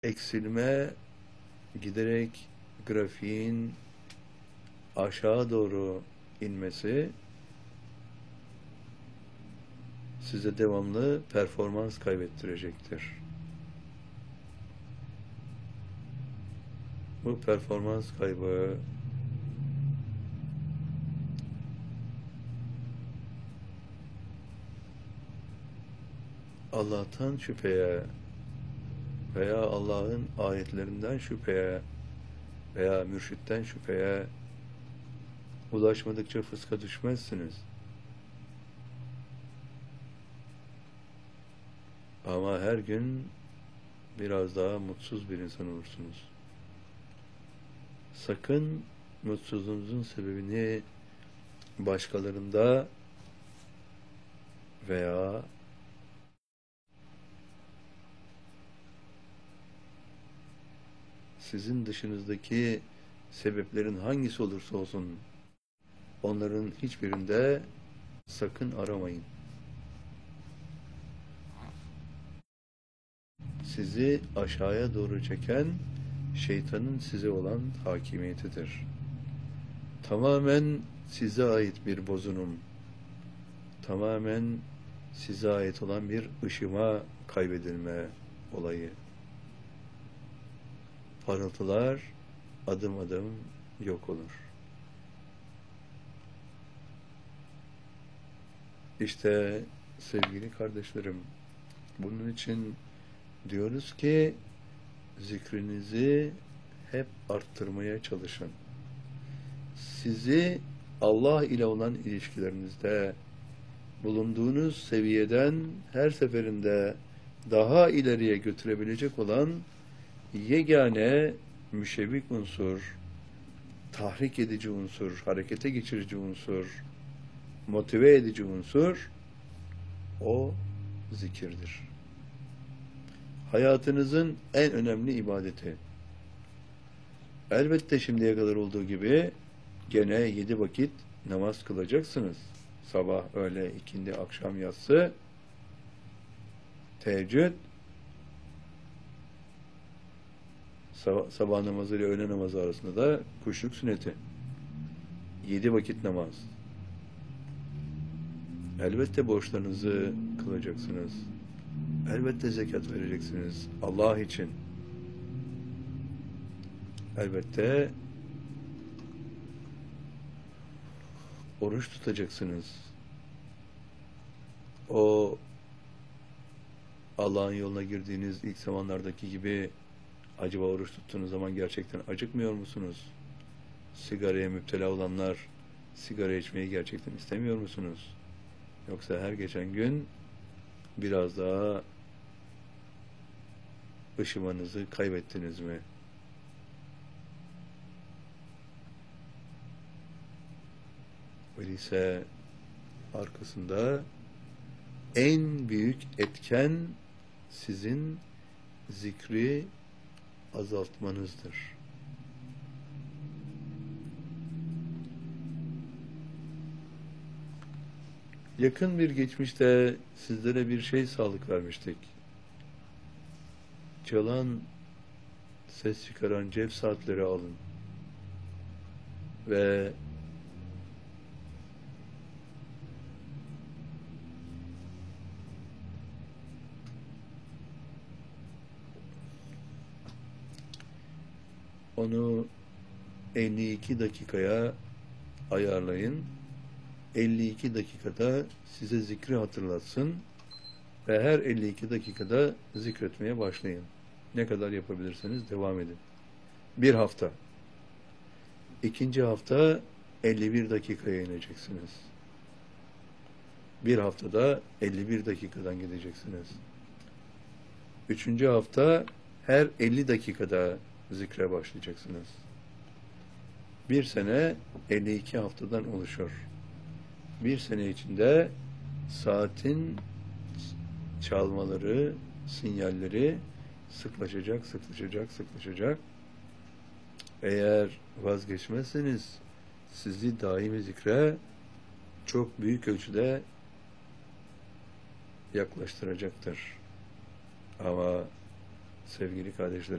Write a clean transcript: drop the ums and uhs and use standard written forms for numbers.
eksilme giderek grafiğin aşağı doğru inmesi size devamlı performans kaybettirecektir. Bu performans kaybı Allah'tan şüpheye veya Allah'ın ayetlerinden şüpheye veya mürşitten şüpheye ulaşmadıkça fıska düşmezsiniz. Ama her gün biraz daha mutsuz bir insan olursunuz. Sakın mutsuzluğunuzun sebebini başkalarında veya sizin dışınızdaki sebeplerin hangisi olursa olsun onların hiçbirinde sakın aramayın. Sizi aşağıya doğru çeken şeytanın size olan hakimiyetidir. Tamamen size ait bir bozunum, tamamen size ait olan bir ışıma kaybedilme olayı. Parıltılar adım adım yok olur. İşte sevgili kardeşlerim, bunun için diyoruz ki zikrinizi hep arttırmaya çalışın. Sizi Allah ile olan ilişkilerinizde bulunduğunuz seviyeden her seferinde daha ileriye götürebilecek olan yegane müşevvik unsur, tahrik edici unsur, harekete geçirici unsur, motive edici unsur o zikirdir. Hayatınızın en önemli ibadeti. Elbette şimdiye kadar olduğu gibi gene 7 vakit namaz kılacaksınız. Sabah, öğle, ikindi, akşam, yatsı, teheccüd, sabah namazı ile öğle namazı arasında da kuşluk sünneti. 7 vakit namaz. Elbette borçlarınızı kılacaksınız. Elbette zekat vereceksiniz Allah için. Elbette oruç tutacaksınız. O Allah'ın yoluna girdiğiniz ilk zamanlardaki gibi acaba oruç tuttuğunuz zaman gerçekten acıkmıyor musunuz? Sigaraya müptela olanlar sigara içmeyi gerçekten istemiyor musunuz? Yoksa her geçen gün biraz daha ışımanızı kaybettiniz mi? Öyleyse arkasında en büyük etken sizin zikri azaltmanızdır. Yakın bir geçmişte sizlere bir şey sağlık vermiştik. Çalan, ses çıkaran cep saatleri alın ve onu 52 dakikaya ayarlayın. 52 dakikada size zikri hatırlatsın ve her 52 dakikada zikretmeye başlayın. Ne kadar yapabilirseniz devam edin. Bir hafta. İkinci hafta 51 dakikaya ineceksiniz. Bir haftada 51 dakikadan gideceksiniz. Üçüncü hafta her 50 dakikada zikre başlayacaksınız. Bir sene 52 haftadan oluşur. Bir sene içinde saatin çalmaları, sinyalleri sıklaşacak, sıklaşacak, sıklaşacak. Eğer vazgeçmezseniz sizi daimi zikre çok büyük ölçüde yaklaştıracaktır. Ama sevgili kardeşlerim,